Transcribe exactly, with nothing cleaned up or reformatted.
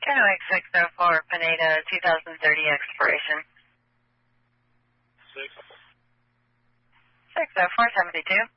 Kennewick six oh four, Pineda, two thousand thirty expiration. Six. six oh four seventy-two.